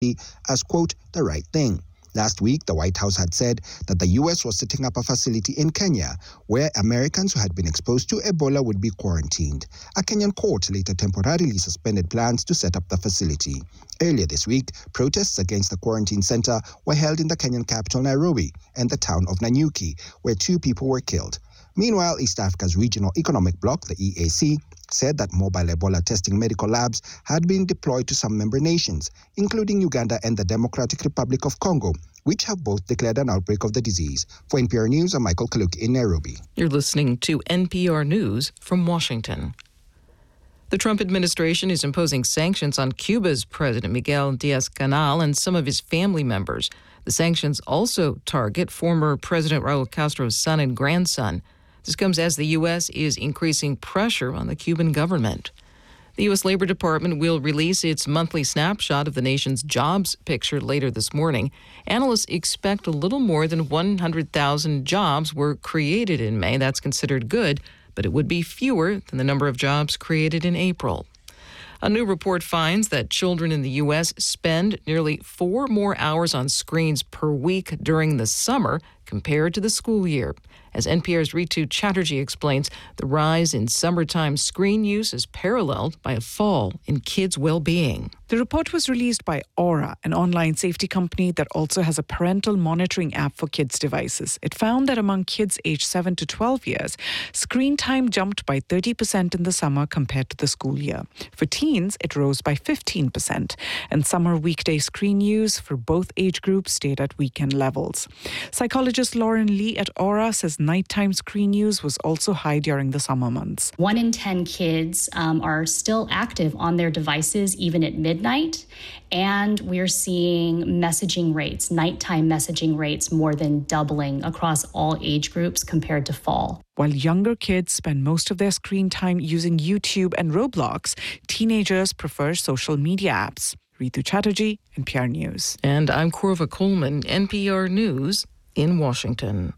as, quote, the right thing. Last week, the White House had said that the U.S. was setting up a facility in Kenya where Americans who had been exposed to Ebola would be quarantined. A Kenyan court later temporarily suspended plans to set up the facility. Earlier this week, protests against the quarantine center were held in the Kenyan capital, Nairobi, and the town of Nanyuki, where 2 people were killed. Meanwhile, East Africa's Regional Economic Bloc, the EAC, said that mobile Ebola testing medical labs had been deployed to some member nations, including Uganda and the Democratic Republic of Congo, which have both declared an outbreak of the disease. For NPR News, I'm Michael Kaluk in Nairobi. You're listening to NPR News from Washington. The Trump administration is imposing sanctions on Cuba's President Miguel Diaz-Canel and some of his family members. The sanctions also target former President Raul Castro's son and grandson. This comes as the U.S. is increasing pressure on the Cuban government. The U.S. Labor Department will release its monthly snapshot of the nation's jobs picture later this morning. Analysts expect a little more than 100,000 jobs were created in May. That's considered good, but it would be fewer than the number of jobs created in April. A new report finds that children in the U.S. spend nearly 4 more hours on screens per week during the summer compared to the school year. As NPR's Ritu Chatterjee explains, the rise in summertime screen use is paralleled by a fall in kids' well-being. The report was released by Aura, an online safety company that also has a parental monitoring app for kids' devices. It found that among kids aged 7 to 12 years, screen time jumped by 30% in the summer compared to the school year. For teens, it rose by 15%, and summer weekday screen use for both age groups stayed at weekend levels. Psychologist Lauren Lee at Aura says nighttime screen use was also high during the summer months. 1 in 10 kids are still active on their devices even at midnight, and we're seeing messaging rates, nighttime messaging rates, more than doubling across all age groups compared to fall. While younger kids spend most of their screen time using YouTube and Roblox, teenagers prefer social media apps. Ritu Chatterjee, NPR News. And I'm Corva Coleman, NPR News in Washington.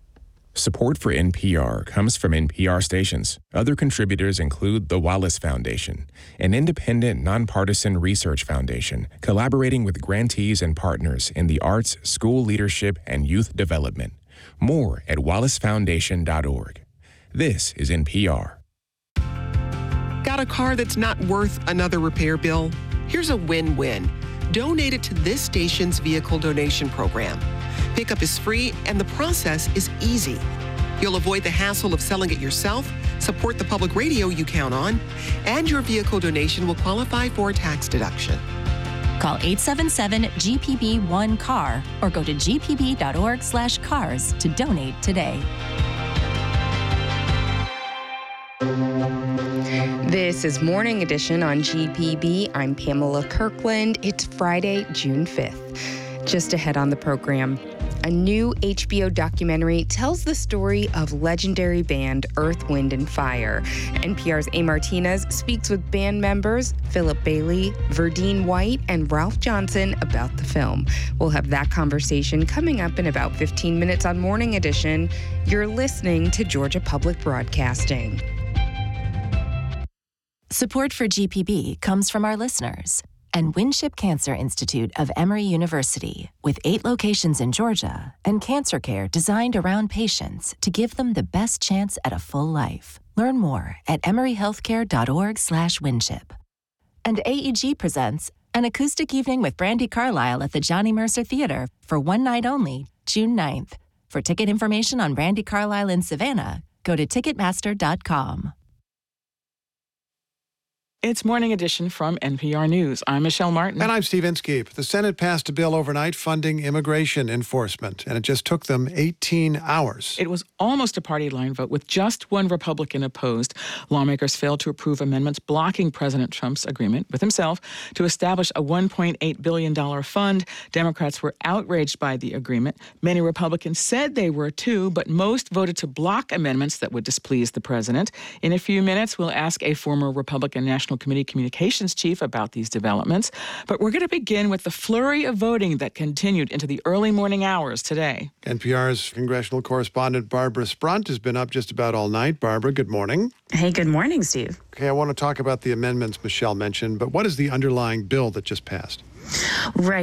Support for NPR comes from NPR stations. Other contributors include the Wallace Foundation, an independent, nonpartisan research foundation collaborating with grantees and partners in the arts, school leadership, and youth development. More at wallacefoundation.org. This is NPR. Got a car that's not worth another repair bill? Here's a win-win. Donate it to this station's vehicle donation program. Pickup is free and the process is easy. You'll avoid the hassle of selling it yourself, support the public radio you count on, and your vehicle donation will qualify for a tax deduction. Call 877-GPB-1-CAR or go to gpb.org/cars to donate today. This is Morning Edition on GPB. I'm Pamela Kirkland. It's Friday, June 5th. Just ahead on the program, a new HBO documentary tells the story of legendary band Earth, Wind & Fire. NPR's A. Martinez speaks with band members Philip Bailey, Verdine White, and Ralph Johnson about the film. We'll have that conversation coming up in about 15 minutes on Morning Edition. You're listening to Georgia Public Broadcasting. Support for GPB comes from our listeners and Winship Cancer Institute of Emory University, with 8 locations in Georgia and cancer care designed around patients to give them the best chance at a full life. Learn more at emoryhealthcare.org/winship. And AEG presents an acoustic evening with Brandi Carlile at the Johnny Mercer Theater for one night only, June 9th. For ticket information on Brandi Carlile in Savannah, go to Ticketmaster.com. It's Morning Edition from NPR News. I'm Michelle Martin. And I'm Steve Inskeep. The Senate passed a bill overnight funding immigration enforcement, and it just took them 18 hours. It was almost a party line vote with just one Republican opposed. Lawmakers failed to approve amendments blocking President Trump's agreement with himself to establish a $1.8 billion fund. Democrats were outraged by the agreement. Many Republicans said they were too, but most voted to block amendments that would displease the president. In a few minutes, we'll ask a former Republican National Committee communications chief about these developments. But we're going to begin with the flurry of voting that continued into the early morning hours today. NPR's congressional correspondent Barbara Sprunt has been up just about all night. Barbara, good morning. Hey, good morning, Steve. Okay, I want to talk about the amendments Michelle mentioned, but what is the underlying bill that just passed? Right.